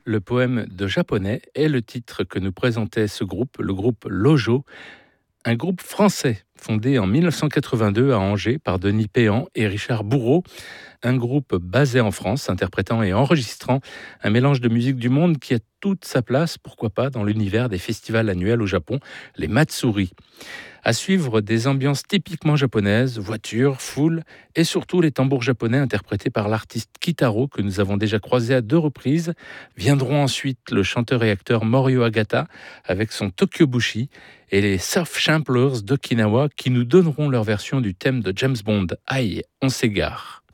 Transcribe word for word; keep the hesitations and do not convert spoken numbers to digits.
Le poème de japonais est le titre que nous présentait ce groupe, le groupe Lojo, un groupe français fondé en mille neuf cent quatre-vingt-deux à Angers par Denis Péan et Richard Bourreau, un groupe basé en France, interprétant et enregistrant un mélange de musique du monde qui a toute sa place, pourquoi pas, dans l'univers des festivals annuels au Japon, les Matsuri. À suivre des ambiances typiquement japonaises, voitures, foule et surtout les tambours japonais interprétés par l'artiste Kitaro que nous avons déjà croisé à deux reprises. Viendront ensuite le chanteur et acteur Morio Agata avec son Tokyo Bushi et les Surf Samplers d'Okinawa qui nous donneront leur version du thème de James Bond. Aïe, on s'égare.